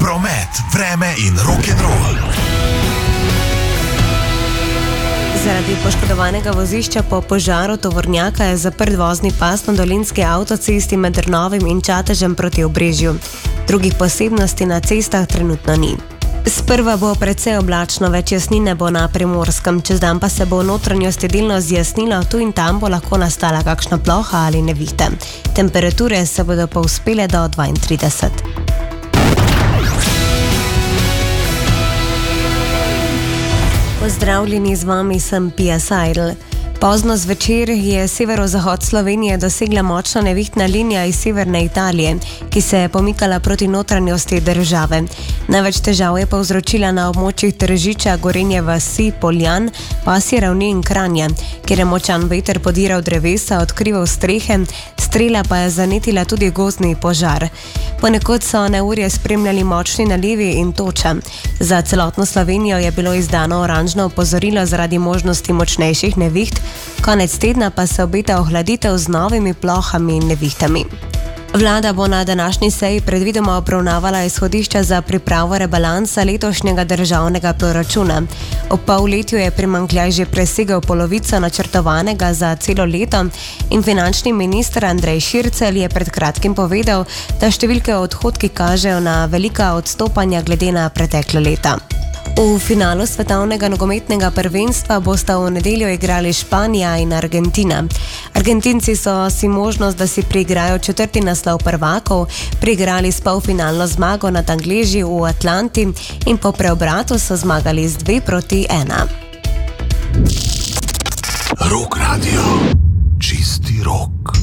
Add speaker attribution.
Speaker 1: promet, vreme in rock'n'roll.
Speaker 2: Zaradi poškodovanega vozišča po požaru tovornjaka je zaprt vozni pas na dolenjski avtocesti med Drnovim in Čatežem proti Obrežju. Drugih posebnosti na cestah trenutno ni. Sprva bo precej oblačno, več jasnine bo na Primorskem, čez dan pa se bo v notranjosti delno zjasnilo, tu in tam bo lahko nastala kakšna ploha ali nevihta. Temperature se bodo povzpele do 32. Pozdravljeni, z vami sem Pia Seidel. Pozno zvečer je severozahod Slovenije dosegla močna nevihtna linija iz severne Italije, ki se je pomikala proti notranjosti države. Največ težav je povzročila na območjih Tržiča, Gorenje vasi, Poljan, Pasje ravni in Kranja, kjer je močan veter podiral drevesa, odkrival strehe, strela pa je zanetila tudi gozdni požar. Ponekod so neurje spremljali močni nalivi in toča. Za celotno Slovenijo je bilo izdano oranžno opozorilo zaradi možnosti močnejših neviht, konec tedna pa se obeta ohladitev z novimi plohami in nevihtami. Vlada bo na današnji seji predvidoma obravnavala izhodišča za pripravo rebalansa letošnjega državnega proračuna. Ob polletju je primanjkljaj že presegel polovico načrtovanega za celo leto in finančni minister Andrej Šircelj je pred kratkim povedal, da številke odhodki kažejo na velika odstopanja glede na pretekle leta. V finalu svetovnega nogometnega prvenstva bosta v nedeljo igrali Španija in Argentina. Argentinci so si možnost, da si priigrajo 4. naslov prvakov, priigrali s polfinalno zmago nad Angleži v Atlanti in po preobratu so zmagali z 2-1.
Speaker 1: Rock Radio. Čisti rock.